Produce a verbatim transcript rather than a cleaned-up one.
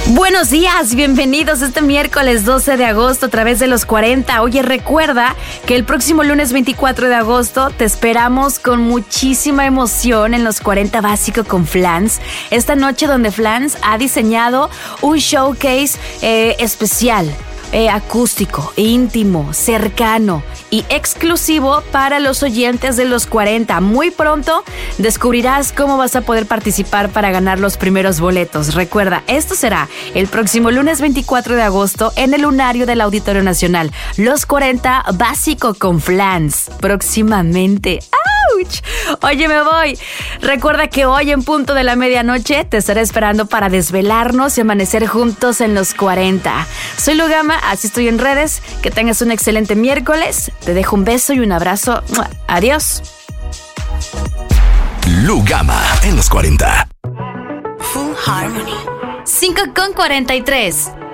Buenos días, bienvenidos este miércoles doce de agosto a través de los cuarenta. Oye, recuerda que el próximo lunes veinticuatro de agosto te esperamos con muchísima emoción en los cuarenta Básico con Flans. Esta noche donde Flans ha diseñado un showcase eh, especial. Eh, acústico, íntimo, cercano y exclusivo para los oyentes de los cuarenta. Muy pronto descubrirás cómo vas a poder participar para ganar los primeros boletos. Recuerda, esto será el próximo lunes veinticuatro de agosto en el Lunario del Auditorio Nacional. Los cuarenta Básico con Flans. Próximamente. ¡Auch! Oye, me voy. Recuerda que hoy en punto de la medianoche te estaré esperando para desvelarnos y amanecer juntos en los cuarenta. Soy Lugama, así estoy en redes. Que tengas un excelente miércoles. Te dejo un beso y un abrazo. Adiós. Lugama en los cuarenta. Full Harmony. cinco con cuarenta y tres.